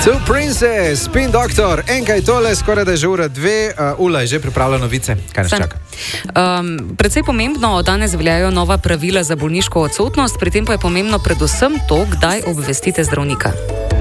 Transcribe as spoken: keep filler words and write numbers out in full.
Two Princess, Spin Doctor, enkaj tole, skoraj da je že ura dve, uh, Ula je že pripravila novice. Kaj nas Sem. čaka? Um, predvsej pomembno, danes veljajo nova pravila za bolniško odsotnost, pri tem pa je pomembno predvsem to, kdaj obvestite zdravnika.